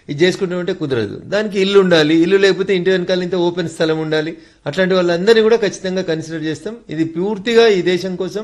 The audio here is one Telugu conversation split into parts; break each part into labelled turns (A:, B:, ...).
A: ఇది చేసుకుంటూ ఉంటే కుదరదు. దానికి ఇల్లు ఉండాలి, ఇల్లు లేకపోతే ఇంటి వెనకాల ఇంత ఓపెన్ స్థలం ఉండాలి. అట్లాంటి వాళ్ళందరినీ కూడా ఖచ్చితంగా కన్సిడర్ చేస్తాం. ఇది పూర్తిగా ఈ దేశం కోసం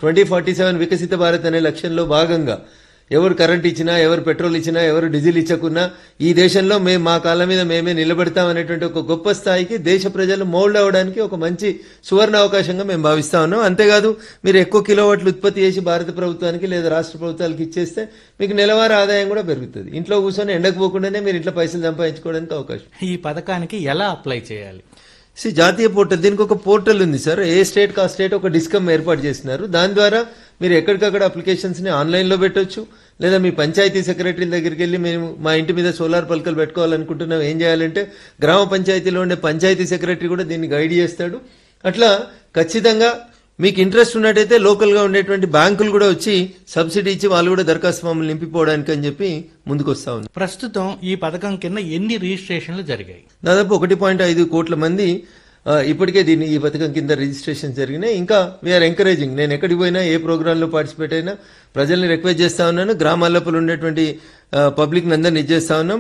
A: 2047 వికసిత భారత్ అనే లక్ష్యంలో భాగంగా ఎవరు కరెంట్ ఇచ్చినా, ఎవరు పెట్రోల్ ఇచ్చినా, ఎవరు డీజిల్ ఇచ్చకున్నా ఈ దేశంలో మేము మా కాళ్ళ మీద మేమే నిలబెడతాం అనేటువంటి ఒక గొప్ప స్థాయికి దేశ ప్రజలు మౌల్డ్ అవడానికి ఒక మంచి సువర్ణ అవకాశంగా మేము భావిస్తా ఉన్నాం. అంతేకాదు, మీరు ఎక్కువ కిలోవాట్లు ఉత్పత్తి చేసి భారత ప్రభుత్వానికి లేదా రాష్ట్ర ప్రభుత్వాలకు ఇచ్చేస్తే మీకు నెలవారీ ఆదాయం కూడా పెరుగుతుంది. ఇంట్లో కూర్చొని ఎండకు పోకుండానే మీరు ఇంట్లో పైసలు సంపాదించుకోవడానికి అవకాశం.
B: ఈ పథకానికి ఎలా అప్లై చేయాలి?
A: జాతీయ పోర్టల్, దీనికి ఒక పోర్టల్ ఉంది సార్. ఏ స్టేట్ కా స్టేట్ ఒక డిస్కమ్ ఏర్పాటు చేస్తున్నారు. దాని ద్వారా మీరు ఎక్కడికక్కడ అప్లికేషన్స్ ని ఆన్లైన్ లో పెట్టొచ్చు, లేదా మీ పంచాయతీ సెక్రటరీల దగ్గరికి వెళ్ళి మేము మా ఇంటి మీద సోలార్ పలకలు పెట్టుకోవాలనుకుంటున్నాం, ఏం చేయాలంటే గ్రామ పంచాయతీలో ఉండే పంచాయతీ సెక్రటరీ కూడా దీన్ని గైడ్ చేస్తాడు. అట్లా ఖచ్చితంగా మీకు ఇంట్రెస్ట్ ఉన్నట్టయితే లోకల్ గా ఉండేటువంటి బ్యాంకులు కూడా వచ్చి సబ్సిడీ ఇచ్చి వాళ్ళు కూడా దరఖాస్తు ఫామ్లు నింపిపోవడానికి అని చెప్పి ముందుకు వస్తా ఉన్నారు.
B: ప్రస్తుతం ఈ పథకం కింద ఎన్ని రిజిస్ట్రేషన్లు జరిగాయి?
A: దాదాపు 1.5 కోట్ల మంది ఇప్పటికే ఈ పథకం కింద రిజిస్ట్రేషన్ జరిగినాయి. ఇంకా వీఆర్ ఎంకరేజింగ్. నేను ఎక్కడికి పోయినా, ఏ ప్రోగ్రామ్ లో పార్టిసిపేట్ అయినా ప్రజల్ని రిక్వెస్ట్ చేస్తా ఉన్నాను. గ్రామాల లోపల ఉండేటువంటి పబ్లిక్ అందరినీ ఇచ్చేస్తా ఉన్నాం.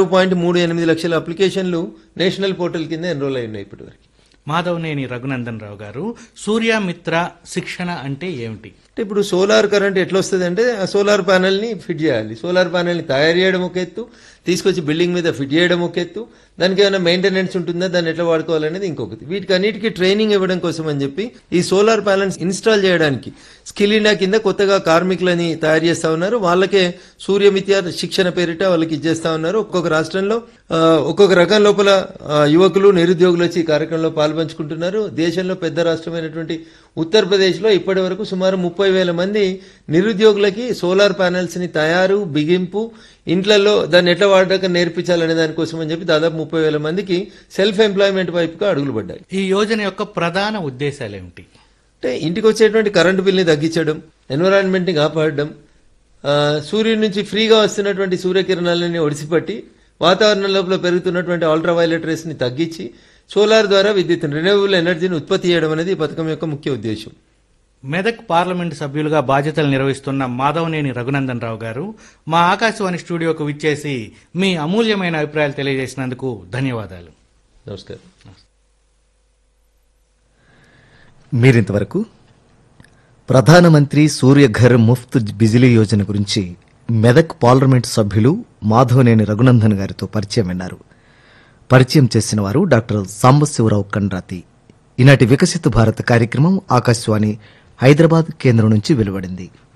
A: 26.38 లక్షల అప్లికేషన్లు నేషనల్ పోర్టల్ కింద ఎన్రోల్ అయి ఉన్నాయి ఇప్పటివరకు.
B: మాధవనేని రఘునందన్ రావు గారు, సూర్యమిత్ర శిక్షణ అంటే ఏమిటి?
A: ఇప్పుడు సోలార్ కరెంట్ ఎట్లా వస్తుంది అంటే, ఆ సోలార్ ప్యానెల్ ని ఫిట్ చేయాలి. సోలార్ ప్యానెల్ ని తయారు చేయడం ఒక ఎత్తు, తీసుకొచ్చి బిల్డింగ్ మీద ఫిట్ చేయడం ఒక ఎత్తు, దానికి ఏమైనా మెయింటెనెన్స్ ఉంటుందా, దాన్ని ఎట్లా వాడుకోవాలనేది ఇంకొకటి. వీటికి అన్నిటికీ ట్రైనింగ్ ఇవ్వడం కోసం అని చెప్పి ఈ సోలార్ ప్యానెల్స్ ఇన్స్టాల్ చేయడానికి స్కిల్ ఇండియా కింద కొత్తగా కార్మికులని తయారు చేస్తా ఉన్నారు. వాళ్ళకే సూర్యమిత్ర శిక్షణ పేరిట వాళ్ళకి ఇచ్చేస్తా ఉన్నారు. ఒక్కొక్క రాష్ట్రంలో ఒక్కొక్క రకం లోపల యువకులు, నిరుద్యోగులు వచ్చి ఈ కార్యక్రమంలో పాల్పంచుకుంటున్నారు. దేశంలో పెద్ద రాష్ట్రమైనటువంటి ఉత్తరప్రదేశ్ లో ఇప్పటి వరకు సుమారు 30,000 మంది నిరుద్యోగులకి సోలార్ ప్యానెల్స్ ని తయారు, బిగింపు, ఇంట్లలో దాన్ని ఎట్లా వాడక నేర్పించాలనే దానికోసం అని చెప్పి దాదాపు 30,000 మందికి సెల్ఫ్ ఎంప్లాయ్మెంట్ వైపుగా అడుగులు పడ్డాయి.
B: ఈ యోజన యొక్క ప్రధాన ఉద్దేశాలు ఏమిటి
A: అంటే, ఇంటికి వచ్చేటువంటి కరెంటు బిల్ని తగ్గించడం, ఎన్విరాన్మెంట్ ని కాపాడడం, సూర్యుడి నుంచి ఫ్రీగా వస్తున్నటువంటి సూర్యకిరణాలని ఒడిసిపట్టి వాతావరణం లోపల పెరుగుతున్నటువంటి అల్ట్రావైలెట్ రేస్ ని తగ్గించి సోలార్ ద్వారా విద్యుత్, రెన్యూవబుల్ ఎనర్జీని ఉత్పత్తి చేయడం అనేది ఈ పథకం యొక్క ముఖ్య ఉద్దేశం.
B: మెదక్ పార్లమెంటు సభ్యులుగా బాధ్యతలు నిర్వహిస్తున్న మాధవనేని రఘునందన్ రావు గారు మా ఆకాశవాణి స్టూడియోకు విచ్చేసి మీ అమూల్యమైన అభిప్రాయాలు తెలియజేసినందుకు ధన్యవాదాలు.
A: నమస్కారం.
C: మీరింతవరకు ప్రధానమంత్రి సూర్యఘర్ ముఫ్త్ బిజిలీ యోజన గురించి మెదక్ పార్లమెంటు సభ్యులు మాధవనేని రఘునందన్ గారితో పరిచయం విన్నారు. పరిచయం చేసిన వారు డాక్టర్ సాంబశివరావు కండ్రాతి. ఈనాటి వికసిత భారత్ కార్యక్రమం ఆకాశవాణి హైదరాబాద్ కేంద్రం నుంచి వెలువడింది.